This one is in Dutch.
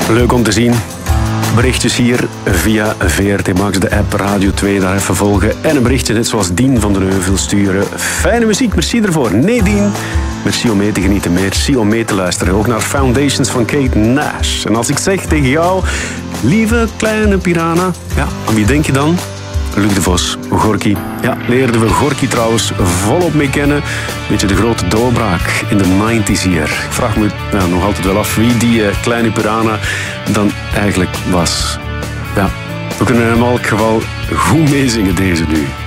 Leuk om te zien. Berichtjes hier via VRT Max, de app, Radio 2, daar even volgen. En een berichtje net zoals Dien van den Heuvel sturen. Fijne muziek, merci ervoor. Nee, Dien. Merci om mee te genieten, merci om mee te luisteren. Ook naar Foundations van Kate Nash. En als ik zeg tegen jou, lieve kleine piranha, ja, aan wie denk je dan? Luc de Vos, Gorky. Ja, leerden we Gorky trouwens volop mee kennen. Beetje de grote doorbraak in de 90s hier. Ik vraag me nog altijd wel af wie die kleine piranha dan eigenlijk was. Ja, we kunnen hem in elk geval goed meezingen deze nu.